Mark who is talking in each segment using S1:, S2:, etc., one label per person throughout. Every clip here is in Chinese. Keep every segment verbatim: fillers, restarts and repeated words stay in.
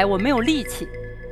S1: 来我没有力气。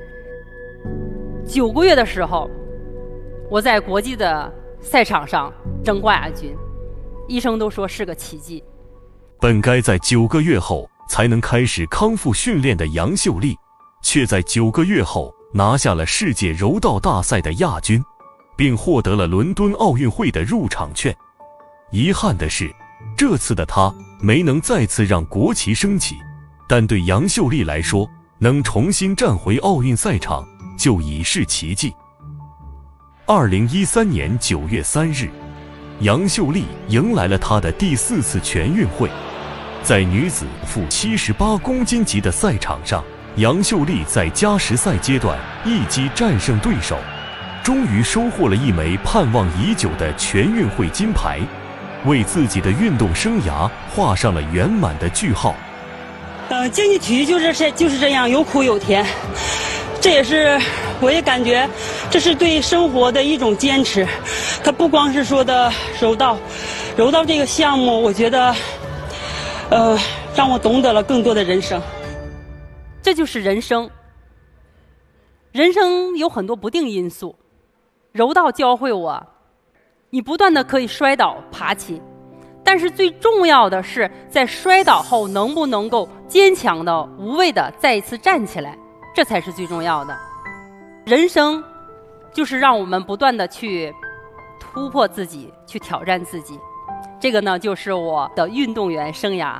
S1: 九个月的时候，我在国际的赛场上争冠亚军，医生都说是个奇迹。
S2: 本该在九个月后才能开始康复训练的杨秀丽，却在九个月后拿下了世界柔道大赛的亚军，并获得了伦敦奥运会的入场券。遗憾的是，这次的她没能再次让国旗升起，但对杨秀丽来说，能重新站回奥运赛场就已是奇迹。二零一三年九月三日，杨秀丽迎来了她的第四次全运会。在女子负七十八公斤级的赛场上，杨秀丽在加时赛阶段一击战胜对手，终于收获了一枚盼望已久的全运会金牌，为自己的运动生涯画上了圆满的句号。
S3: 呃，竞技体育就是这就是这样，有苦有甜。这也是我也感觉，这是对生活的一种坚持。它不光是说的柔道，柔道这个项目，我觉得。呃，让我懂得了更多的人生。
S1: 这就是人生。人生有很多不定因素，柔道教会我，你不断的可以摔倒爬起，但是最重要的是在摔倒后能不能够坚强的无畏的再一次站起来，这才是最重要的。人生就是让我们不断的去突破自己，去挑战自己。这个呢，就是我的运动员生涯。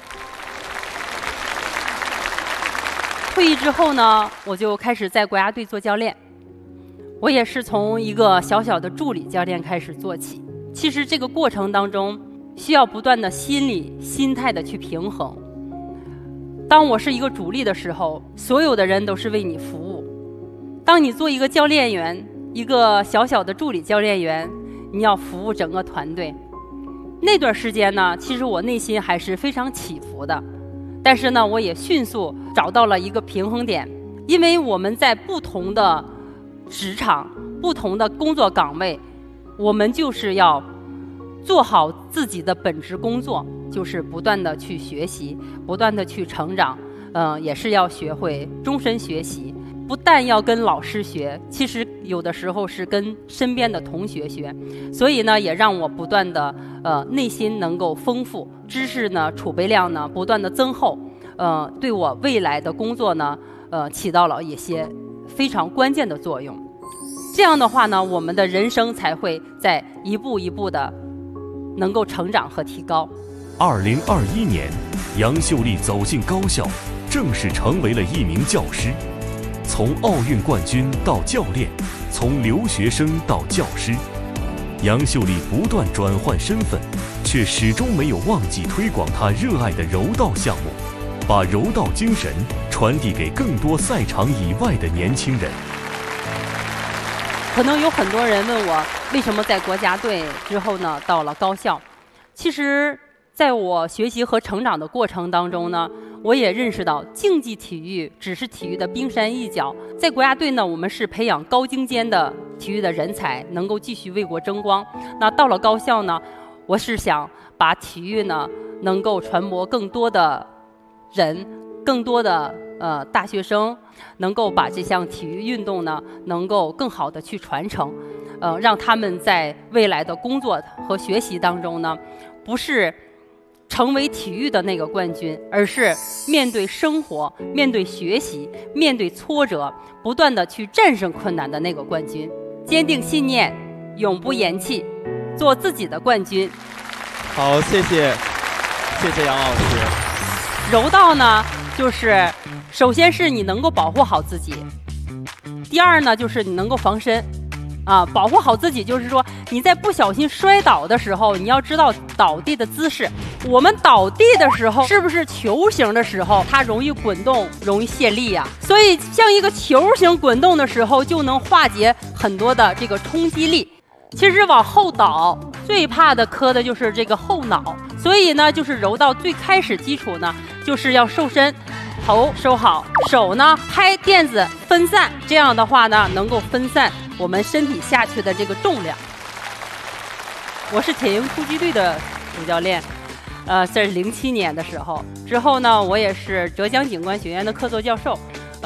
S1: 退役之后呢，我就开始在国家队做教练。我也是从一个小小的助理教练开始做起。其实这个过程当中，需要不断的心理、心态的去平衡。当我是一个主力的时候，所有的人都是为你服务；当你做一个教练员，一个小小的助理教练员，你要服务整个团队。那段时间呢，其实我内心还是非常起伏的，但是呢，我也迅速找到了一个平衡点，因为我们在不同的职场、不同的工作岗位，我们就是要做好自己的本职工作，就是不断的去学习，不断的去成长，嗯、呃，也是要学会终身学习。不但要跟老师学，其实有的时候是跟身边的同学学，所以呢，也让我不断的呃内心能够丰富，知识呢储备量呢不断的增厚，呃，对我未来的工作呢呃起到了一些非常关键的作用。这样的话呢，我们的人生才会在一步一步的能够成长和提高。
S2: 二零二一年，杨秀丽走进高校，正式成为了一名教师。从奥运冠军到教练，从留学生到教师，杨秀丽不断转换身份，却始终没有忘记推广她热爱的柔道项目，把柔道精神传递给更多赛场以外的年轻人。
S1: 可能有很多人问我，为什么在国家队之后呢，到了高校？其实，在我学习和成长的过程当中呢，我也认识到，竞技体育只是体育的冰山一角。在国家队呢，我们是培养高精尖的体育的人才，能够继续为国争光。那到了高校呢，我是想把体育呢，能够传播更多的人，更多的呃大学生，能够把这项体育运动呢，能够更好的去传承，呃，让他们在未来的工作和学习当中呢，不是成为体育的那个冠军，而是面对生活、面对学习、面对挫折，不断的去战胜困难的那个冠军。坚定信念，永不言弃，做自己的冠军。
S4: 好，谢谢，谢谢杨老师。
S1: 柔道呢，就是首先是你能够保护好自己，第二呢，就是你能够防身。啊，保护好自己，就是说你在不小心摔倒的时候，你要知道倒地的姿势。我们倒地的时候，是不是球形的时候，它容易滚动，容易卸力呀？所以像一个球形滚动的时候，就能化解很多的这个冲击力。其实往后倒，最怕的磕的就是这个后脑。所以呢，就是柔道最开始基础呢，就是要瘦身。头收好，手呢拍垫子分散，这样的话呢，能够分散我们身体下去的这个重量。我是铁营突击队的主教练，呃，这是零七年的时候。之后呢，我也是浙江警官学院的客座教授。